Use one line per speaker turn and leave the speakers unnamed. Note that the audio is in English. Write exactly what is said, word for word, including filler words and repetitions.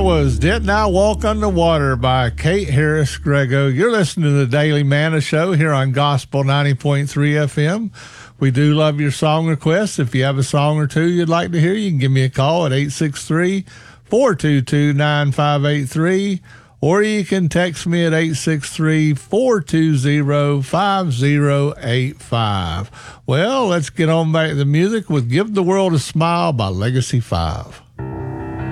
was Didn't I Walk on the Water by Kate Harris Grego. You're listening to the Daily Manna Show here on Gospel ninety point three F M. We do love your song requests. If you have a song or two you'd like to hear, you can give me a call at eight six three, four two two, nine five eight three, or you can text me at eight six three, four two zero, five zero eight five. Well, let's get on back to the music with Give the World a Smile by Legacy five.